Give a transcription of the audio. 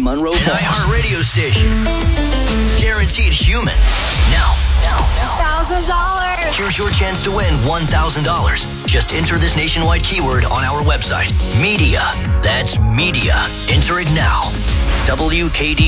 Monroe Falls. An iHeartRadio station. Guaranteed human. Now. $1,000. Here's your chance to win $1,000. Just enter this nationwide keyword on our website. Media. That's media. Enter it now. WKD.